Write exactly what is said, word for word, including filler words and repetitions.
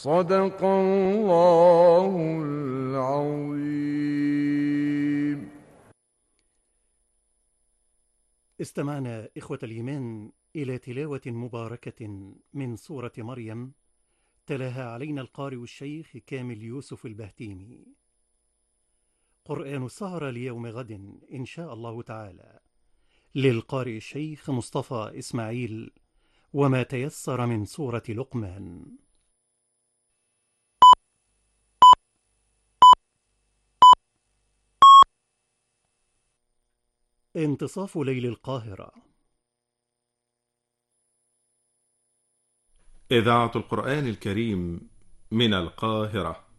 صدق الله العظيم. استمعنا إخوة الإيمان إلى تلاوة مباركة من سورة مريم، تلاها علينا القارئ الشيخ كامل يوسف البهتيمي. قرآن السهرة ليوم غد إن شاء الله تعالى، للقارئ الشيخ مصطفى إسماعيل، وما تيسر من سورة لقمان. انتصاف ليل القاهرة. إذاعة القرآن الكريم من القاهرة.